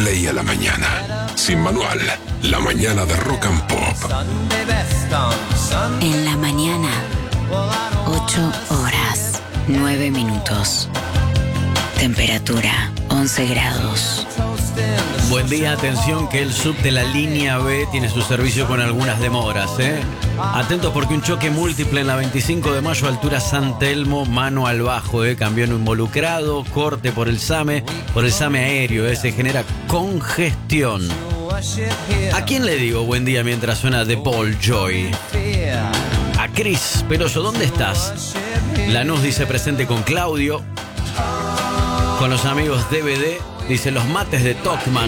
play a la mañana. Sin manual, la mañana de Rock and Pop. En la mañana, 8 horas, 9 minutos. Temperatura, 11 grados. Buen día, atención que el sub de la línea B tiene su servicio con algunas demoras, Atentos porque un choque múltiple en la 25 de mayo, altura San Telmo, mano al bajo, Camión involucrado, corte por el SAME aéreo, se genera congestión. ¿A quién le digo buen día mientras suena The Paul Joy? A Cris Peroso, ¿dónde estás? Lanús dice presente con Claudio. Con los amigos DVD, dice los mates de Tocman.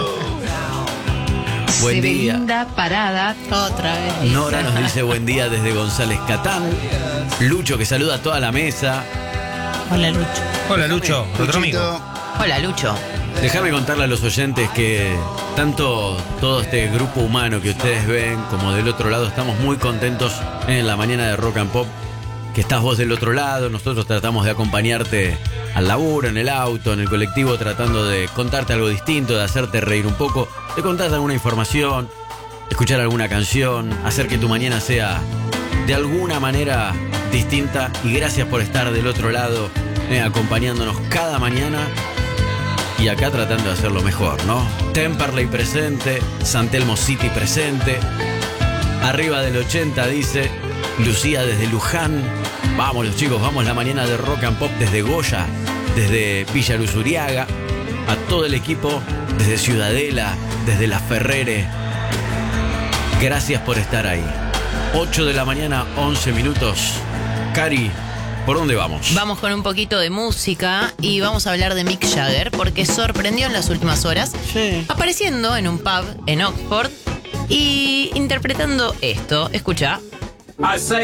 Buen día. Segunda parada, otra vez. Nora nos dice buen día desde González Catán. Lucho que saluda a toda la mesa. Hola, Lucho. Hola, Lucho. Otro amigo. Hola, Lucho. Déjame contarle a los oyentes que tanto todo este grupo humano que ustedes ven como del otro lado estamos muy contentos en la mañana de Rock and Pop. Que estás vos del otro lado, nosotros tratamos de acompañarte al laburo, en el auto, en el colectivo, tratando de contarte algo distinto, de hacerte reír un poco, de contarte alguna información, escuchar alguna canción, hacer que tu mañana sea de alguna manera distinta. Y gracias por estar del otro lado, acompañándonos cada mañana y acá tratando de hacerlo mejor, ¿no? Temperley presente, San Telmo City presente, arriba del 80 dice Lucía desde Luján. Vamos los chicos, vamos la mañana de Rock and Pop desde Goya, desde Villa Luz Uriaga, a todo el equipo desde Ciudadela, desde La Ferrere. Gracias por estar ahí. 8 de la mañana, 11 minutos. Cari, ¿por dónde vamos? Vamos con un poquito de música y vamos a hablar de Mick Jagger porque sorprendió en las últimas horas, apareciendo en un pub en Oxford y interpretando esto. Escucha.